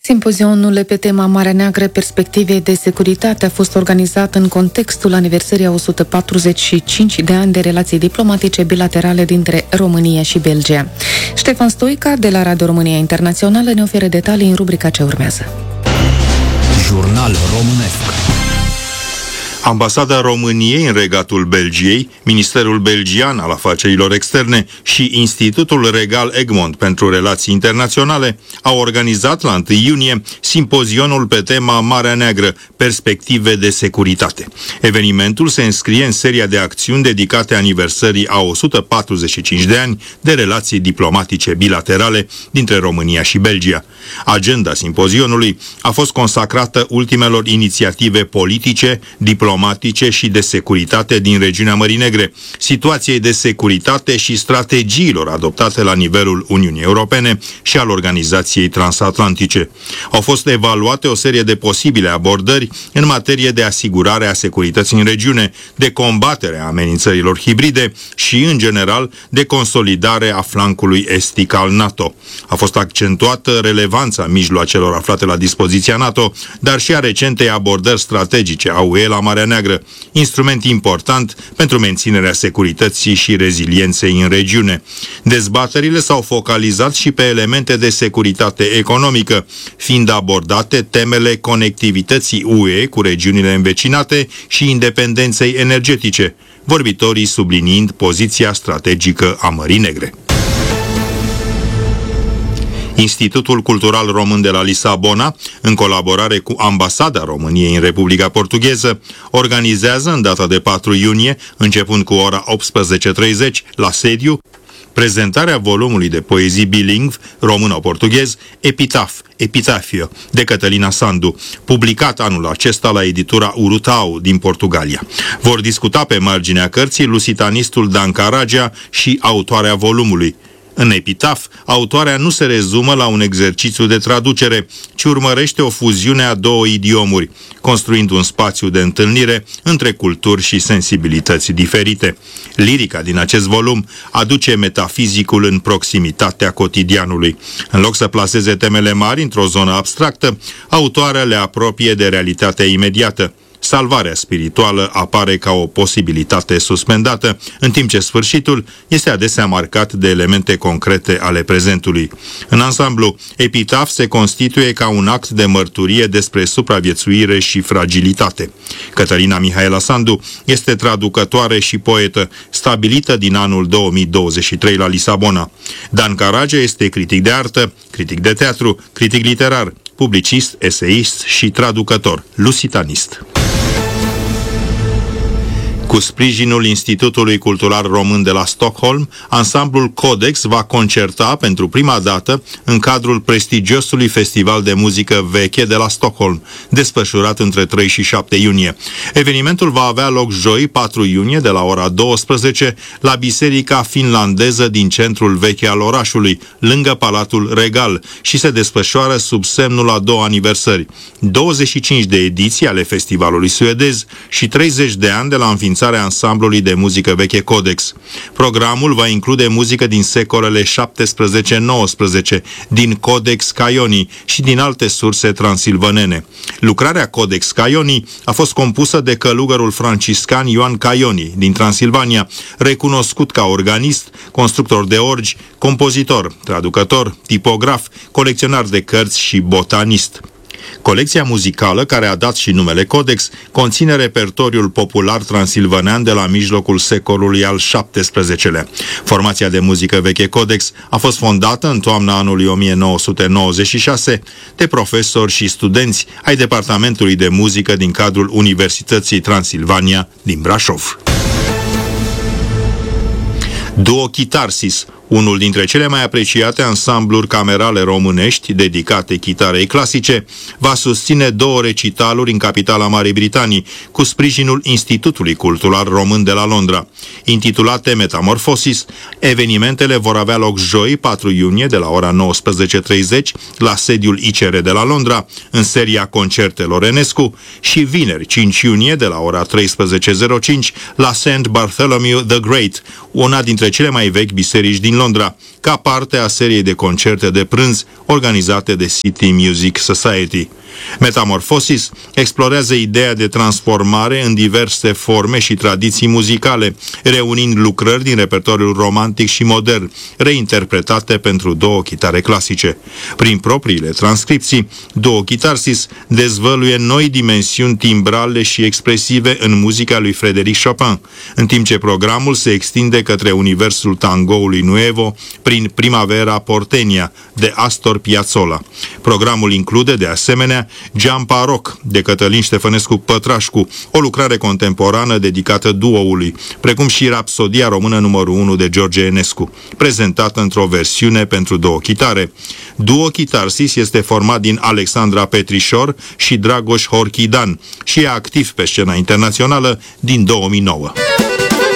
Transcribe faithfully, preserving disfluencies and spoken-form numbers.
Simpozionul pe tema Marea Neagră, perspective de securitate, a fost organizat în contextul aniversării a o sută patruzeci și cinci de ani de relații diplomatice bilaterale dintre România și Belgia. Ștefan Stoica, de la Radio România Internațională, ne oferă detalii în rubrica ce urmează. Jurnal românesc. Ambasada României în Regatul Belgiei, Ministerul Belgian al Afacerilor Externe și Institutul Regal Egmont pentru Relații Internaționale au organizat la întâi iunie simpozionul pe tema Marea Neagră, perspective de securitate. Evenimentul se înscrie în seria de acțiuni dedicate aniversării a o sută patruzeci și cinci de ani de relații diplomatice bilaterale dintre România și Belgia. Agenda simpozionului a fost consacrată ultimelor inițiative politice, diplomatice, diplomatice și de securitate din regiunea Mării Negre, situației de securitate și strategiilor adoptate la nivelul Uniunii Europene și al Organizației Transatlantice. Au fost evaluate o serie de posibile abordări în materie de asigurare a securității în regiune, de combatere a amenințărilor hibride și, în general, de consolidare a flancului estic al NATO. A fost accentuată relevanța mijloacelor aflate la dispoziția NATO, dar și a recentei abordări strategice a U E la Marea Neagră, instrument important pentru menținerea securității și rezilienței în regiune. Dezbaterile s-au focalizat și pe elemente de securitate economică, fiind abordate temele conectivității U E cu regiunile învecinate și independenței energetice, vorbitorii subliniind poziția strategică a Mării Negre. Institutul Cultural Român de la Lisabona, în colaborare cu Ambasada României în Republica Portugheză, organizează în data de patru iunie, începând cu ora optsprezece și treizeci, la sediu, prezentarea volumului de poezii bilingv, româno-portughez, Epitaf, Epitafio, de Cătălina Sandu, publicat anul acesta la editura Urutau din Portugalia. Vor discuta pe marginea cărții lusitanistul Dan Caragea și autoarea volumului. În Epitaf, autoarea nu se rezumă la un exercițiu de traducere, ci urmărește o fuziune a două idiomuri, construind un spațiu de întâlnire între culturi și sensibilități diferite. Lirica din acest volum aduce metafizicul în proximitatea cotidianului. În loc să plaseze temele mari într-o zonă abstractă, autoarea le apropie de realitatea imediată. Salvarea spirituală apare ca o posibilitate suspendată, în timp ce sfârșitul este adesea marcat de elemente concrete ale prezentului. În ansamblu, Epitaf se constituie ca un act de mărturie despre supraviețuire și fragilitate. Cătălina Mihaela Sandu este traducătoare și poetă, stabilită din anul două mii douăzeci și trei la Lisabona. Dan Caragea este critic de artă, critic de teatru, critic literar, publicist, eseist și traducător, lusitanist. Cu sprijinul Institutului Cultural Român de la Stockholm, ansamblul Codex va concerta pentru prima dată în cadrul prestigiosului festival de muzică veche de la Stockholm, desfășurat între trei și șapte iunie. Evenimentul va avea loc joi, patru iunie, de la ora douăsprezece, la Biserica Finlandeză din centrul vechi al orașului, lângă Palatul Regal, și se desfășoară sub semnul a două aniversări, douăzeci și cinci de ediții ale festivalului suedez și treizeci de ani de la înființarea ansamblului de muzică veche Codex. Programul va include muzică din secolele șaptesprezece nouăsprezece, din Codex Caioni și din alte surse transilvanene. Lucrarea Codex Caioni a fost compusă de călugărul franciscan Ioan Caioni din Transilvania, recunoscut ca organist, constructor de orgi, compozitor, traducător, tipograf, colecționar de cărți și botanist. Colecția muzicală, care a dat și numele Codex, conține repertoriul popular transilvanean de la mijlocul secolului al șaptesprezecelea. Formația de muzică veche Codex a fost fondată în toamna anului o mie nouă sute nouăzeci și șase de profesori și studenți ai Departamentului de Muzică din cadrul Universității Transilvania din Brașov. Duo Chitarsis, unul dintre cele mai apreciate ansambluri camerale românești dedicate chitarei clasice, va susține două recitaluri în capitala Marii Britanii, cu sprijinul Institutului Cultural Român de la Londra. Intitulate Metamorphosis, evenimentele vor avea loc joi, patru iunie, de la ora nouăsprezece și treizeci, la sediul I C R de la Londra, în seria concertelor Enescu, și vineri, cinci iunie, de la ora treisprezece și cinci, la Saint Bartholomew the Great, una dintre cele mai vechi biserici din Londra, ca parte a seriei de concerte de prânz organizate de City Music Society. Metamorphosis explorează ideea de transformare în diverse forme și tradiții muzicale, reunind lucrări din repertoriul romantic și modern, reinterpretate pentru două chitare clasice. Prin propriile transcripții, Duo Chitarsis dezvăluie noi dimensiuni timbrale și expresive în muzica lui Frédéric Chopin, în timp ce programul se extinde către universul tangoului nuevo prin Primavera Porteña de Astor Piazzolla. Programul include, de asemenea, Giampa Rock de Cătălin Ștefănescu Pătrașcu, o lucrare contemporană dedicată duoului, precum și Rapsodia română numărul unu de George Enescu, prezentată într-o versiune pentru două chitare. Duo Chitarsis este format din Alexandra Petrișor și Dragoș Horchidan și e activ pe scena internațională din două mii nouă.